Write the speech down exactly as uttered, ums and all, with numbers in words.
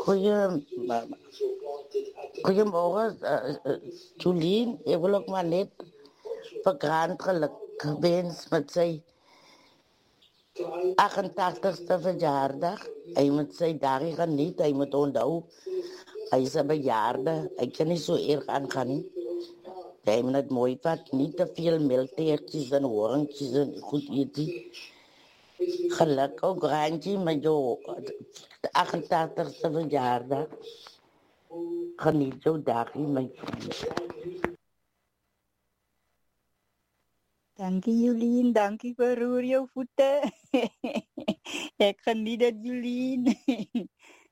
Goeie, goeiemorgen, uh, uh, Jolien. Ik wil ook maar net verkraan geluk wens met zijn achtentachtigste verjaardag. Hij moet zijn dagen genieten, hij moet onthouden. Hij is een bejaarde, hij kan niet zo erg aangaan. Nie. Hij moet het mooi vat, niet te veel melkteertjes en horentjes en goed eten. Geluk ook, Randje, met jouw achtentachtigste verjaardag. Geniet jouw dagen, mijn vriend. Dankie Jolien, dankie vir roer jou voete. Ek geniet dit Jolien.